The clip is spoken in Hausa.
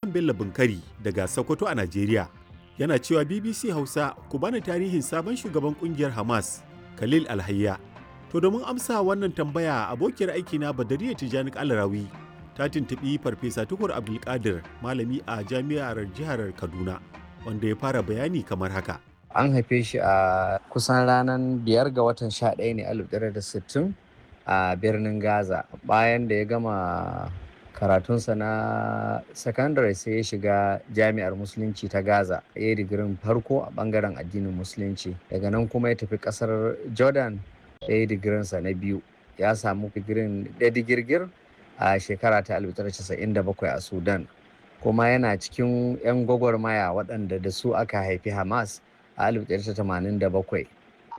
Usman Bello Bunkari daga Sokoto a Najeriya. Yana cewa BBC Hausa ku bani tarihin sabon shugaban kungiyar Hamas, Khalil Alhayya. To domin amsa wannan tambaya abokiyar aikina Badariya Tijani Alarawi ta tuntuɓi Farfesa Tukur Abdulkadir malami a jami'ar jihar Kaduna wanda ya fara bayani kamar haka. An haife shi a kusan ranar 5 ga watan 11 ne 1960 a birnin Gaza. Bayan da ya gama karatunsa na sakandare sai ya shiga jami'ar musulunci ta Gaza. Ya yi digirin farko a bangaren addinin musulunci. Daga nan kuma ya tafi kasar Jordan ya yi digirinsa na biyu. Ya samu digirgir a shekara ta 1997 a Sudan. Kuma yana cikin 'yan gwagwarmaya waɗanda da su aka haifi Hamas a 1987.